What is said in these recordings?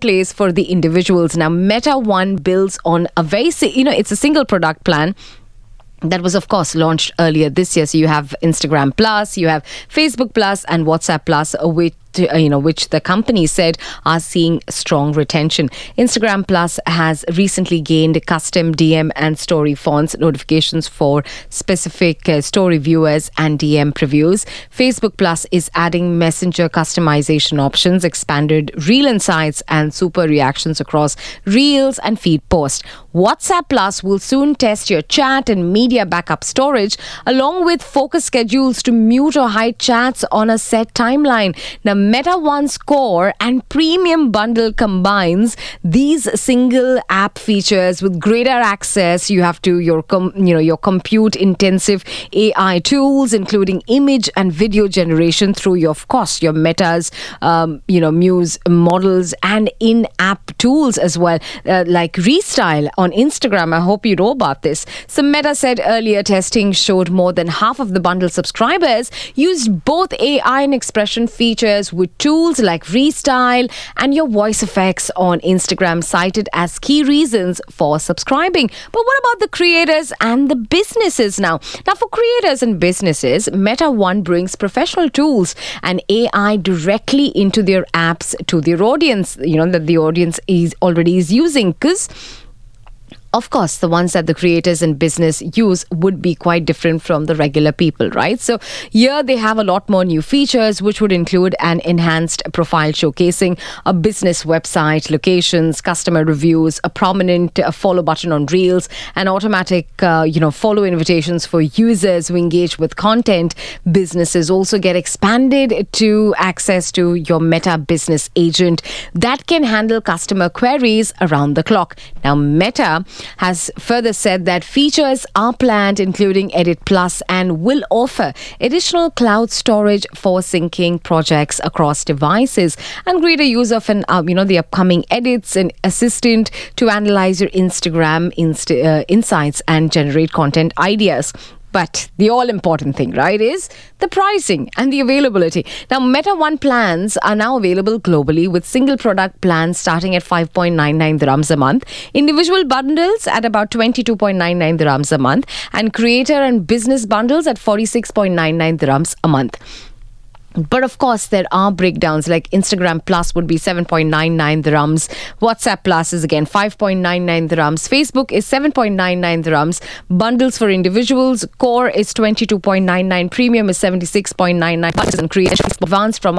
marketplace for the individuals. Now, Meta One builds on a very, it's a single product plan that was, of course, launched earlier this year. So you have Instagram Plus, you have Facebook Plus, and WhatsApp Plus, which the company said are seeing strong retention. Instagram Plus has recently gained custom DM and story fonts notifications for specific story viewers and DM previews. Facebook Plus is adding messenger customization options, expanded reel insights, and super reactions across reels and feed posts. WhatsApp Plus will soon test your chat and media backup storage, along with focus schedules to mute or hide chats on a set timeline. Now, Meta One's core and premium bundle combines these single app features with greater access. You have to your compute intensive AI tools, including image and video generation through your Meta's Muse models and in-app tools as well, like Restyle on Instagram. I hope you know about this. So Meta said earlier testing showed more than half of the bundle subscribers used both AI and expression features with tools like Restyle and your voice effects on Instagram, cited as key reasons for subscribing. But what about the creators and the businesses now? Now, for creators and businesses, Meta One brings professional tools and AI directly into their apps to their audience, that the audience is already using, because of course, the ones that the creators and business use would be quite different from the regular people, right? So here they have a lot more new features, which would include an enhanced profile showcasing, a business website, locations, customer reviews, a prominent follow button on Reels, and automatic, follow invitations for users who engage with content. Businesses also get expanded to access to your Meta Business Agent that can handle customer queries around the clock. Now, Meta has further said that features are planned, including Edit Plus, and will offer additional cloud storage for syncing projects across devices and greater use of the upcoming edits and assistant to analyze your Instagram insights and generate content ideas. But the all-important thing, right, is the pricing and the availability. Now, Meta One plans are now available globally, with single product plans starting at 5.99 dirhams a month, individual bundles at about 22.99 dirhams a month, and creator and business bundles at 46.99 dirhams a month. But of course, there are breakdowns, like Instagram Plus would be 7.99 dirhams. WhatsApp Plus is again 5.99 dirhams. Facebook is 7.99 dirhams. Bundles for individuals, core is 22.99. Premium is 76.99. And creation advanced from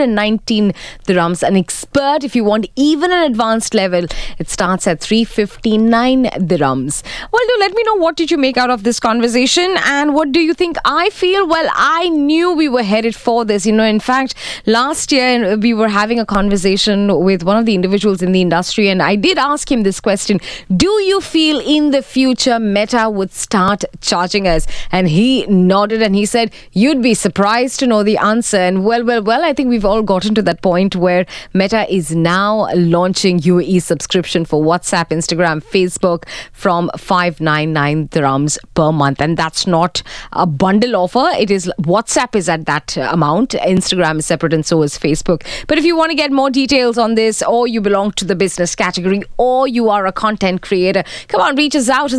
119 dirhams. An expert, if you want even an advanced level, it starts at 359 dirhams. Well, do let me know, what did you make out of this conversation, and what do you think I feel? Well, I knew we were headed for this. In fact, last year we were having a conversation with one of the individuals in the industry, and I did ask him this question: do you feel in the future Meta would start charging us? And he nodded and he said, you'd be surprised to know the answer. And well, I think we've all gotten to that point where Meta is now launching UAE subscription for WhatsApp, Instagram, Facebook from 599 dirhams per month. And that's not a bundle offer. It is WhatsApp is at that amount. Instagram is separate, and so is Facebook. But if you want to get more details on this, or you belong to the business category, or you are a content creator, come on, reach us out on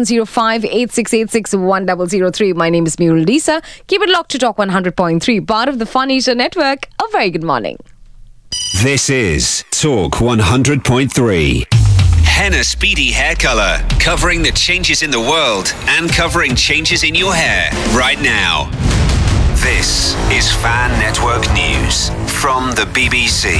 0586861003. My name is Murul Disa. Keep it locked to Talk 100.3, part of the Fun Eater Network. A very good morning. This is Talk 100.3. Henna Speedy Hair Color, covering the changes in the world and covering changes in your hair right now. This is Fan Network News from the BBC.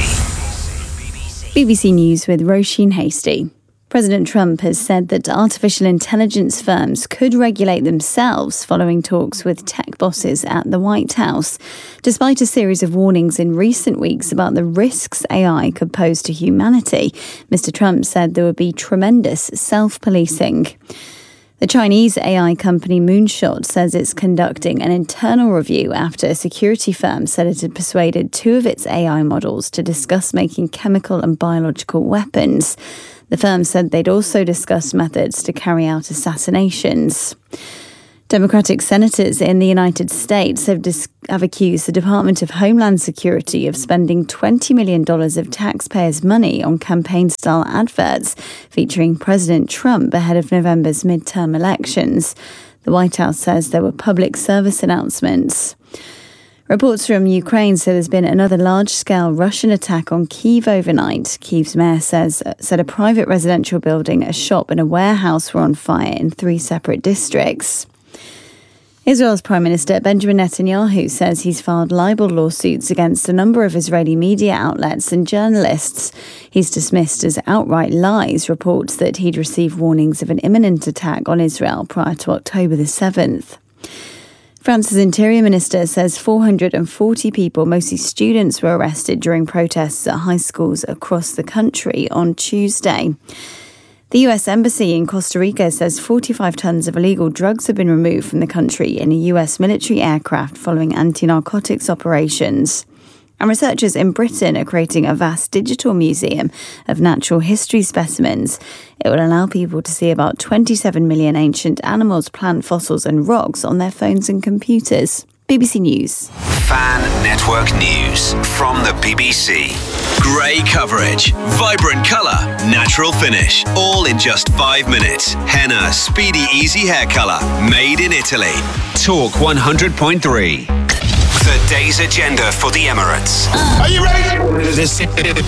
BBC News with Roisin Hasty. President Trump has said that artificial intelligence firms could regulate themselves following talks with tech bosses at the White House, despite a series of warnings in recent weeks about the risks AI could pose to humanity. Mr. Trump said there would be tremendous self-policing. The Chinese AI company Moonshot says it's conducting an internal review after a security firm said it had persuaded two of its AI models to discuss making chemical and biological weapons. The firm said they'd also discussed methods to carry out assassinations. Democratic senators in the United States have accused the Department of Homeland Security of spending $20 million of taxpayers' money on campaign-style adverts featuring President Trump ahead of November's midterm elections. The White House says there were public service announcements. Reports from Ukraine say there's been another large-scale Russian attack on Kyiv overnight. Kyiv's mayor said a private residential building, a shop and a warehouse were on fire in 3 separate districts. Israel's Prime Minister Benjamin Netanyahu says he's filed libel lawsuits against a number of Israeli media outlets and journalists. He's dismissed as outright lies reports that he'd received warnings of an imminent attack on Israel prior to October the 7th. France's Interior Minister says 440 people, mostly students, were arrested during protests at high schools across the country on Tuesday. The US Embassy in Costa Rica says 45 tons of illegal drugs have been removed from the country in a US military aircraft following anti-narcotics operations. And researchers in Britain are creating a vast digital museum of natural history specimens. It will allow people to see about 27 million ancient animals, plant fossils and rocks on their phones and computers. BBC News. Fan Network News from the BBC. Grey coverage, vibrant colour, natural finish, all in just 5 minutes. Henna Speedy Easy Hair Colour, made in Italy. Talk 100.3. The day's agenda for the Emirates. Are you ready? This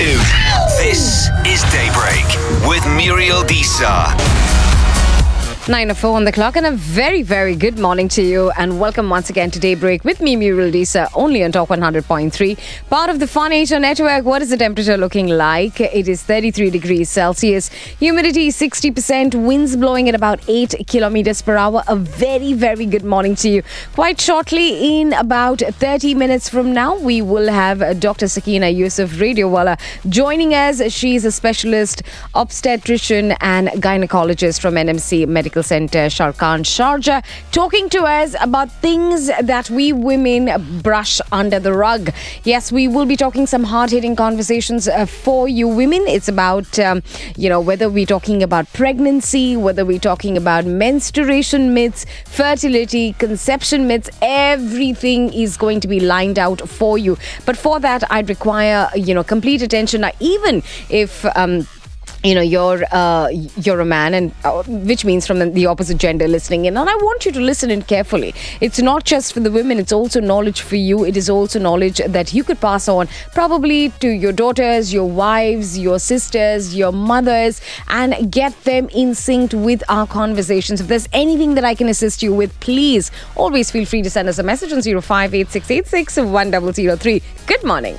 is Daybreak with Muriel Disa. 9:04 on the clock, and a very, very good morning to you, and welcome once again to Daybreak with me, Muriel Disa, only on Talk 100.3, part of the Fun Asia network. What is the temperature looking like? It is 33 degrees Celsius, humidity 60%, winds blowing at about 8 kilometers per hour. A very, very good morning to you. Quite shortly, in about 30 minutes from now, we will have Dr. Sakina Yusuf Radiowala joining us. She's a specialist obstetrician and gynecologist from NMC Medical Center, Sharkan, Sharjah, talking to us about things that we women brush under the rug. Yes, we will be talking some hard-hitting conversations for you women. It's about, whether we're talking about pregnancy, whether we're talking about menstruation myths, fertility, conception myths, everything is going to be lined out for you. But for that, I'd require, complete attention. Now, even if you're a man, and which means from the opposite gender listening in, and I want you to listen in carefully. It's not just for the women, it's also knowledge for you. It is also knowledge that you could pass on probably to your daughters, your wives, your sisters, your mothers, and get them in sync with our conversations. If there's anything that I can assist you with, please always feel free to send us a message on 0586861003. Good morning.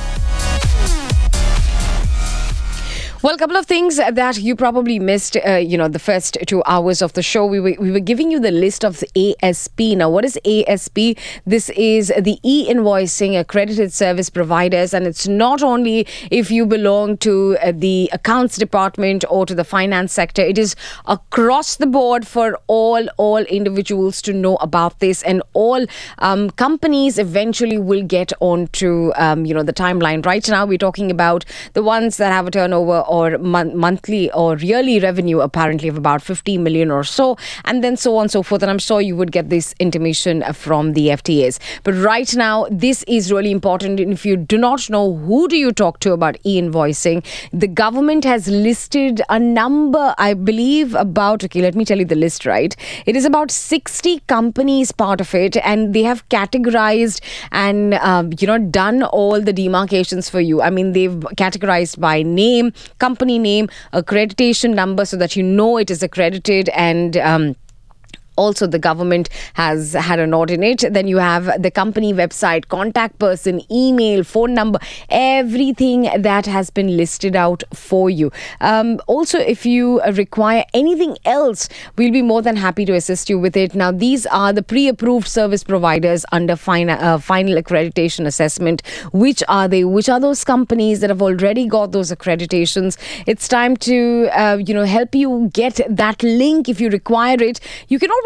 Well, a couple of things that you probably missed, the first 2 hours of the show. We were giving you the list of the ASP. Now, what is ASP? This is the e-invoicing accredited service providers, and it's not only if you belong to the accounts department or to the finance sector. It is across the board for all individuals to know about this, and all companies eventually will get onto the timeline. Right now, we're talking about the ones that have a turnover or monthly or yearly revenue apparently of about 50 million or so, and then so on and so forth. And I'm sure you would get this intimation from the FTAs. But right now, this is really important. And if you do not know, who do you talk to about e-invoicing? The government has listed a number, I believe about, let me tell you the list, right? It is about 60 companies part of it, and they have categorized and, done all the demarcations for you. I mean, they've categorized by name, company name, accreditation number, so that you know it is accredited, and also the government has had a nod in it. Then you have the company website, contact person, email, phone number, everything that has been listed out for you. Also, if you require anything else, we'll be more than happy to assist you with it. Now, these are the pre-approved service providers under final accreditation assessment. Which are they? Which are those companies that have already got those accreditations? It's time to help you get that link if you require it. You can always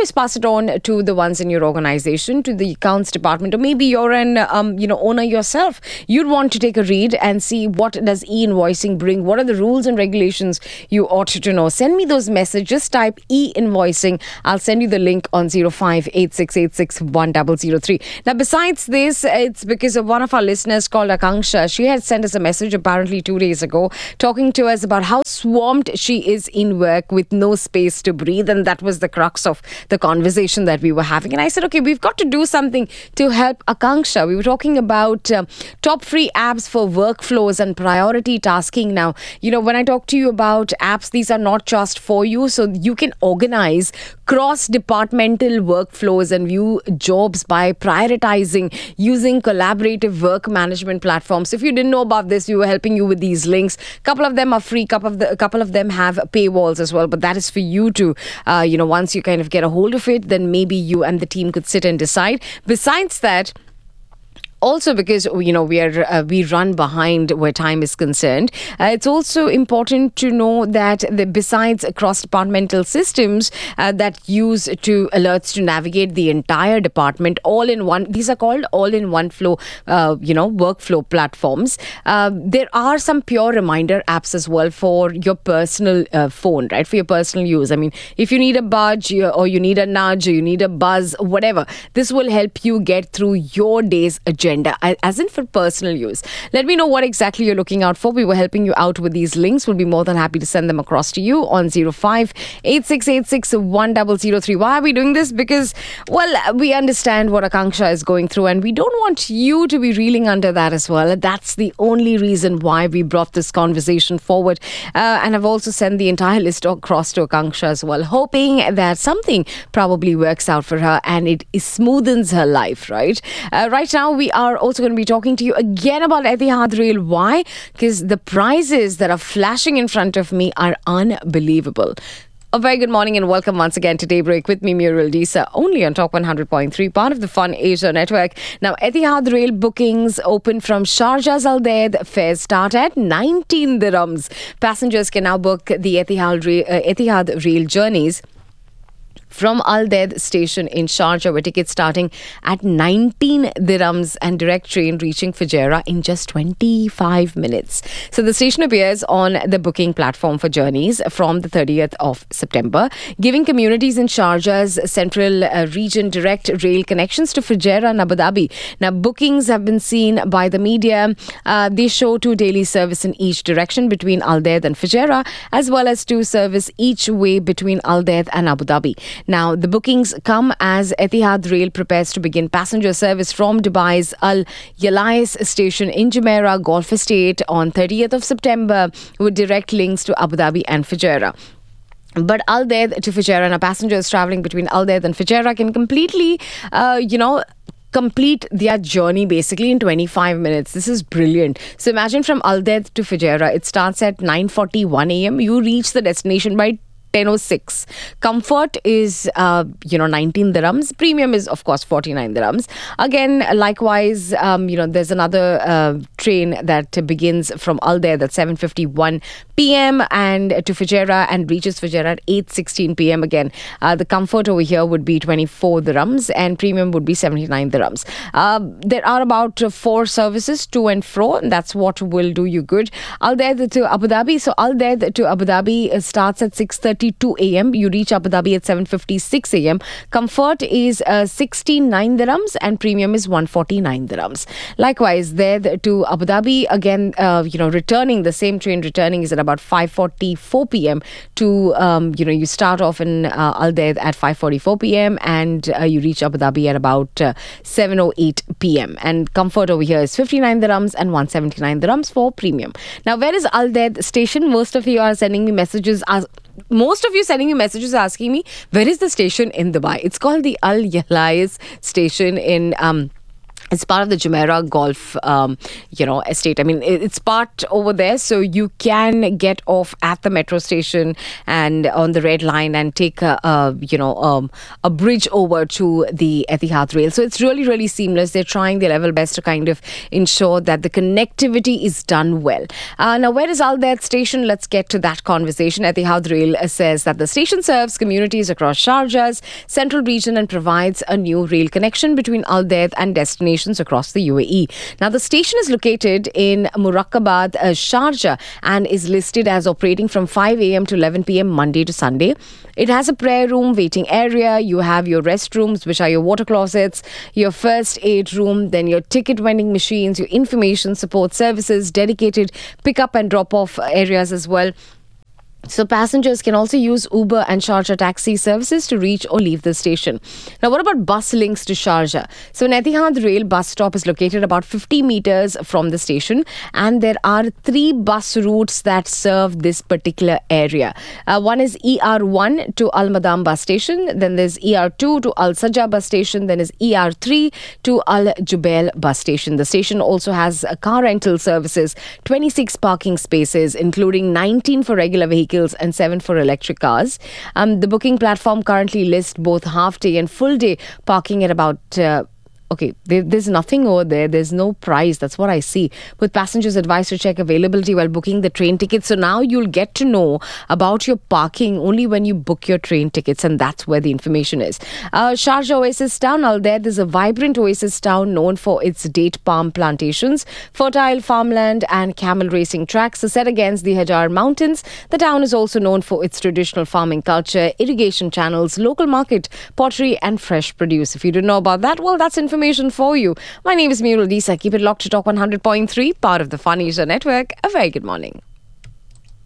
always pass it on to the ones in your organization, to the accounts department, or maybe you're an owner yourself. You'd want to take a read and see what does e-invoicing bring, what are the rules and regulations you ought to know. Send me those messages. Just type e-invoicing. I'll send you the link on 0586861003. Now, besides this, it's because of one of our listeners called Akanksha. She had sent us a message apparently 2 days ago talking to us about how swamped she is in work with no space to breathe, and that was the crux of the conversation that we were having. And I said, okay, we've got to do something to help Akanksha. We were talking about top free apps for workflows and priority tasking. Now, when I talk to you about apps, these are not just for you, so you can organize cross-departmental workflows and view jobs by prioritizing using collaborative work management platforms. So if you didn't know about this, we were helping you with these links. A couple of them are free, a couple of them have paywalls as well, but that is for you to, once you kind of get a hold of it, then maybe you and the team could sit and decide. Besides that, also because we run behind where time is concerned, it's also important to know that besides cross-departmental systems that use to alerts to navigate the entire department all in one, these are called all-in-one flow workflow platforms. There are some pure reminder apps as well for your personal phone, right, for your personal use. I mean, if you need a budge or you need a nudge or you need a buzz, whatever, this will help you get through your day's agenda, as in for personal use. Let me know what exactly you're looking out for. We were helping you out with these links. We'll be more than happy to send them across to you on 0586861003. Why are we doing this? Because, we understand what Akanksha is going through, and we don't want you to be reeling under that as well. That's the only reason why we brought this conversation forward. And I've also sent the entire list across to Akanksha as well, hoping that something probably works out for her and it smoothens her life, right? Right now, we are also going to be talking to you again about Etihad Rail. Why? Because the prizes that are flashing in front of me are unbelievable. A very good morning and welcome once again to Daybreak with me, Muriel Disa, only on Top 100.3, part of the Fun Asia Network. Now, Etihad Rail bookings open from Sharjah's Al Daid. Fares start at 19 dirhams. Passengers can now book the Etihad Rail journeys from Al Daid station in Sharjah, where tickets starting at 19 dirhams and direct train reaching Fujairah in just 25 minutes. So the station appears on the booking platform for journeys from the 30th of September, giving communities in Sharjah's central region direct rail connections to Fujairah and Abu Dhabi. Now, bookings have been seen by the media. They show 2 daily service in each direction between Al Daid and Fujairah, as well as 2 service each way between Al Daid and Abu Dhabi. Now, the bookings come as Etihad Rail prepares to begin passenger service from Dubai's Al Yalais station in Jumeirah Golf Estate on 30th of September with direct links to Abu Dhabi and Fujairah. But Al Daid to Fujairah, now passengers travelling between Al Daid and Fujairah can completely, complete their journey basically in 25 minutes. This is brilliant. So imagine from Al Daid to Fujairah, it starts at 9:41 a.m. You reach the destination by 10:06. Comfort is 19 dirhams. Premium is of course 49 dirhams. Again, likewise, there's another train that begins from Al Daid at 7:51 p.m. and to Fujairah and reaches Fujairah at 8:16 p.m. Again, the comfort over here would be 24 dirhams and premium would be 79 dirhams. There are about 4 services to and fro, and that's what will do you good. Al Daid to Abu Dhabi. So Al Daid to Abu Dhabi starts at 6:32 a.m. You reach Abu Dhabi at 7:56 a.m. Comfort is 69 dirhams and premium is 149 dirhams. Likewise, there to Abu Dhabi, again, returning, the same train returning is at about 5:44 p.m. to, you start off in Al Daid at 5:44 p.m. and you reach Abu Dhabi at about 7:08 p.m. And comfort over here is 59 dirhams and 179 dirhams for premium. Now, where is Al Daid station? Most of you sending me messages asking me, where is the station in Dubai? It's called the Al Yalais station in It's part of the Jumeirah Golf, estate. I mean, it's part over there, so you can get off at the metro station and on the Red Line and take a bridge over to the Etihad Rail. So it's really, really seamless. They're trying their level best to kind of ensure that the connectivity is done well. Now, where is Al Daid station? Let's get to that conversation. Etihad Rail says that the station serves communities across Sharjah's central region and provides a new rail connection between Al Daid and destinations across the UAE. Now, the station is located in Murakkabad, Sharjah, and is listed as operating from 5 a.m. to 11 p.m. Monday to Sunday. It has a prayer room, waiting area. You have your restrooms, which are your water closets, your first aid room, then your ticket vending machines, your information support services, dedicated pick-up and drop-off areas as well. So passengers can also use Uber and Sharjah taxi services to reach or leave the station. Now, what about bus links to Sharjah? So, an Etihad Rail bus stop is located about 50 meters from the station, and there are 3 bus routes that serve this particular area. One is ER1 to Al Madam bus station, then there's ER2 to Al Sajah bus station, then is ER3 to Al Jubail bus station. The station also has car rental services, 26 parking spaces, including 19 for regular vehicles and 7 for electric cars. The booking platform currently lists both half-day and full-day parking at about... there's nothing over there. There's no price. That's what I see. With passengers advised to check availability while booking the train tickets. So now you'll get to know about your parking only when you book your train tickets, and that's where the information is. Sharjah Oasis Town, Al Daid is a vibrant oasis town known for its date palm plantations, fertile farmland and camel racing tracks set against the Hajar Mountains. The town is also known for its traditional farming culture, irrigation channels, local market, pottery and fresh produce. If you didn't know about that, well, that's information for you. My name is Murul Disa. Keep it locked to Talk 100.3, part of the Fun Asia Network. A very good morning.